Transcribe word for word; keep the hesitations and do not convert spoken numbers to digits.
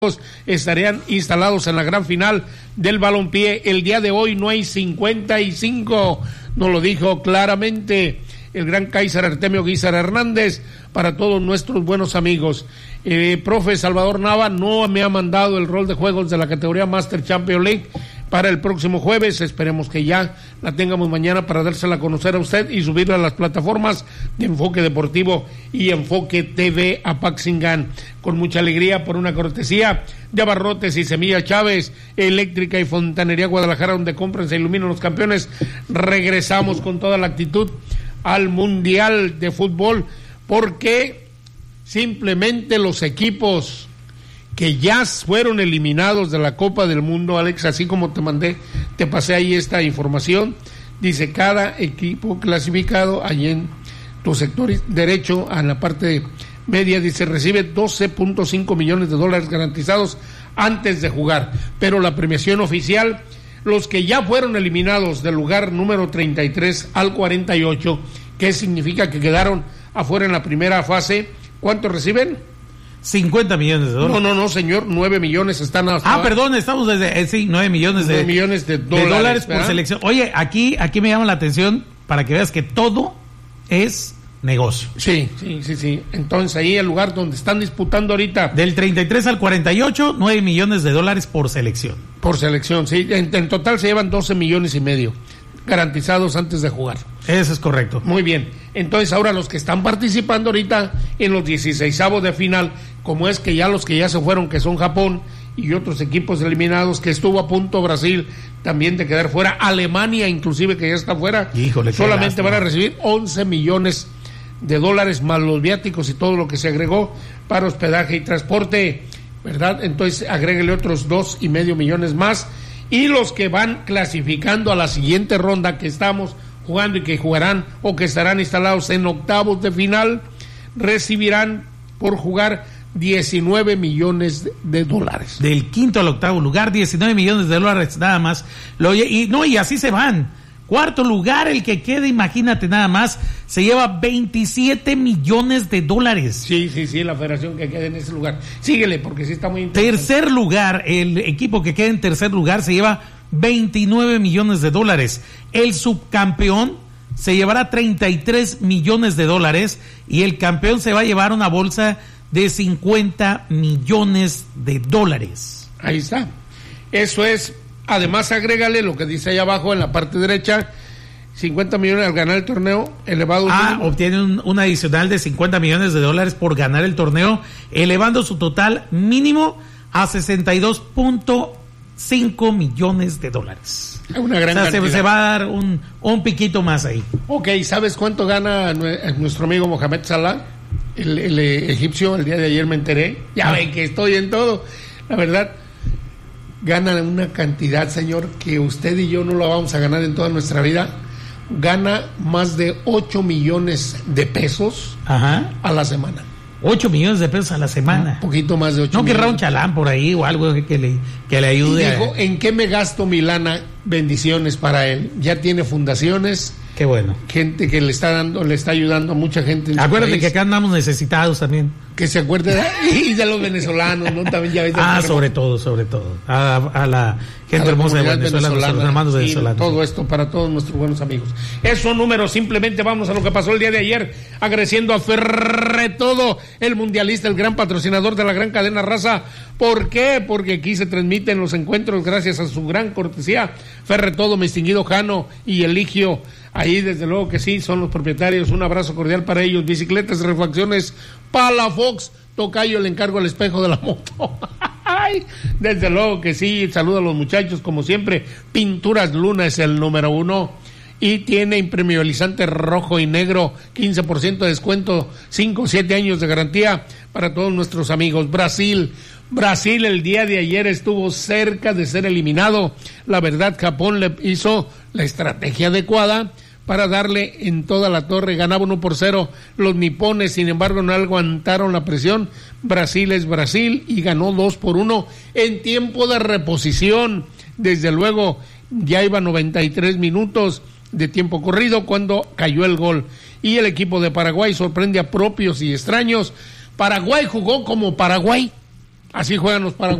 estarían instalados en la gran final del balompié. El día de hoy no hay cincuenta y cinco, nos lo dijo claramente el gran Kaiser Artemio Guizar Hernández para todos nuestros buenos amigos. Eh, profe Salvador Nava no me ha mandado el rol de juegos de la categoría Master Champions League para el próximo jueves. Esperemos que ya la tengamos mañana para dársela a conocer a usted y subirla a las plataformas de Enfoque Deportivo y Enfoque T V Apaxingán. Con mucha alegría, por una cortesía de Abarrotes y Semilla Chávez, Eléctrica y Fontanería Guadalajara, donde compran, se iluminan los campeones. Regresamos con toda la actitud al Mundial de Fútbol, porque simplemente los equipos que ya fueron eliminados de la Copa del Mundo, Alex, así como te mandé, te pasé ahí esta información, dice cada equipo clasificado allí en tu sector derecho, a la parte media, dice recibe doce punto cinco millones de dólares garantizados antes de jugar, pero la premiación oficial, los que ya fueron eliminados del lugar número treinta y tres al cuarenta y ocho, que significa que quedaron afuera en la primera fase, ¿cuánto reciben? cincuenta millones de dólares. No, no, no, señor, nueve millones están hasta... Ah, perdón, estamos desde, eh, sí, nueve millones de, nueve millones de dólares, de dólares por ¿verdad? selección. Oye, aquí, aquí me llama la atención para que veas que todo es negocio. Sí, sí, sí, sí. Entonces ahí el lugar donde están disputando ahorita... Del treinta y tres al cuarenta y ocho, nueve millones de dólares por selección. Por selección, sí. En, en total se llevan doce millones y medio garantizados antes de jugar. Eso es correcto. Muy bien. Entonces ahora los que están participando ahorita en los dieciseisavos de final, como es que ya los que ya se fueron, que son Japón y otros equipos eliminados, que estuvo a punto Brasil también de quedar fuera, Alemania inclusive que ya está fuera, híjole, solamente van a recibir once millones de dólares más los viáticos y todo lo que se agregó para hospedaje y transporte, ¿verdad? Entonces agréguele otros dos y medio millones más, y los que van clasificando a la siguiente ronda que estamos jugando y que jugarán o que estarán instalados en octavos de final, recibirán por jugar diecinueve millones de dólares. Del quinto al octavo lugar, diecinueve millones de dólares nada más. Lo, y no, y así se van. Cuarto lugar, el que quede, imagínate nada más, se lleva veintisiete millones de dólares. Sí, sí, sí, la federación que quede en ese lugar. Síguele, porque sí está muy interesante. Tercer lugar, el equipo que quede en tercer lugar se lleva veintinueve millones de dólares. El subcampeón se llevará treinta y tres millones de dólares y el campeón se va a llevar una bolsa de cincuenta millones de dólares. Ahí está. Eso es. Además, agrégale lo que dice ahí abajo en la parte derecha, cincuenta millones al ganar el torneo, elevado... Ah, mínimo. Obtiene un, un adicional de cincuenta millones de dólares por ganar el torneo, elevando su total mínimo a sesenta y dos punto cinco millones de dólares. Una gran o sea, cantidad. Se, se va a dar un, un piquito más ahí. Ok, ¿sabes cuánto gana nuestro amigo Mohamed Salah? El, el, el egipcio, el día de ayer me enteré. Ya ah. ven que estoy en todo. La verdad... Gana una cantidad, señor, que usted y yo no la vamos a ganar en toda nuestra vida. Gana más de ocho millones de pesos Ajá. a la semana. ocho millones de pesos a la semana. Un poquito más de ocho no millones. No querrá un chalán por ahí o algo que le, que le ayude. Y dijo, a... ¿en qué me gasto mi lana? Bendiciones para él. Ya tiene fundaciones. Qué bueno. Gente que le está dando, le está ayudando a mucha gente. En Acuérdate país. Que acá andamos necesitados también. Que se acuerde de, y de los venezolanos, ¿no? También ya ves. Ah, sobre todo, sobre todo. A, a la gente a la hermosa de Venezuela, nuestros hermanos venezolanos. Todo esto para todos nuestros buenos amigos. Esos números, simplemente vamos a lo que pasó el día de ayer, agradeciendo a Ferretodo, el mundialista, el gran patrocinador de la gran cadena Raza. ¿Por qué? Porque aquí se transmiten los encuentros gracias a su gran cortesía. Ferretodo, mi distinguido Jano y Eligio. Ahí desde luego que sí, son los propietarios, un abrazo cordial para ellos. Bicicletas, refacciones, Palafox, tocayo, le encargo el espejo de la moto. Desde luego que sí, saludo a los muchachos como siempre. Pinturas Luna es el número uno y tiene impermeabilizante rojo y negro, quince por ciento de descuento, cinco o siete años de garantía para todos nuestros amigos. Brasil, Brasil el día de ayer estuvo cerca de ser eliminado. La verdad, Japón le hizo la estrategia adecuada para darle en toda la torre, ganaba uno por cero, los nipones sin embargo no aguantaron la presión, Brasil es Brasil y ganó dos por uno en tiempo de reposición, desde luego ya iba noventa y tres minutos de tiempo corrido cuando cayó el gol, y el equipo de Paraguay sorprende a propios y extraños. Paraguay jugó como Paraguay, Así juegan los paraguayos.